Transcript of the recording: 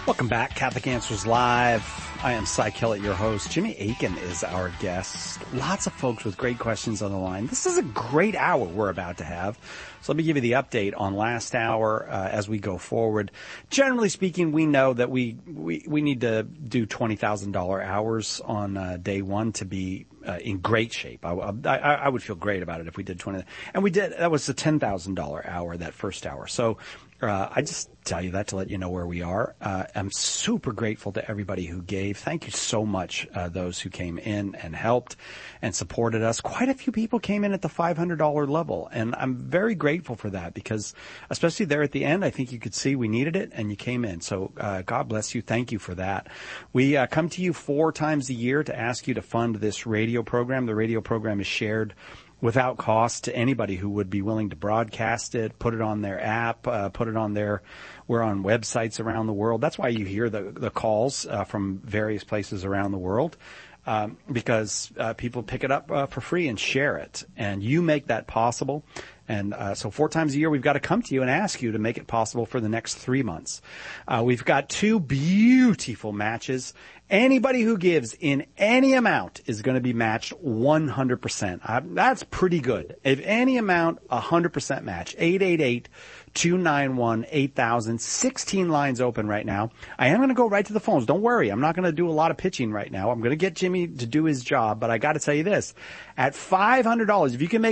Welcome back, Catholic Answers Live. I am Cy Kellett, your host. Jimmy Akin is our guest. Lots of folks with great questions on the line. This is a great hour we're about to have. So let me give you the update on last hour as we go forward. Generally speaking, we know that we need to do $20,000 hours on day one to be in great shape. I would feel great about it if we did 20. And we did. That was the $10,000 hour, that first hour. So I just tell you that to let you know where we are. I'm super grateful to everybody who gave. Thank you so much, those who came in and helped and supported us. Quite a few people came in at the $500 level, and I'm very grateful for that because, especially there at the end, I think you could see we needed it, and you came in. So God bless you. Thank you for that. We come to you 4 times a year to ask you to fund this radio program. The radio program is shared without cost to anybody who would be willing to broadcast it, put it on their app, put it on we're on websites around the world. That's why you hear the calls from various places around the world, because people pick it up for free and share it. And you make that possible. And so 4 times a year, we've got to come to you and ask you to make it possible for the next 3 months. We've got 2 beautiful matches. Anybody who gives in any amount is going to be matched 100%. That's pretty good. If any amount, 100% match. 888-291-8000. 16 lines open right now. I am going to go right to the phones. Don't worry. I'm not going to do a lot of pitching right now. I'm going to get Jimmy to do his job, but I got to tell you this. At $500, if you can make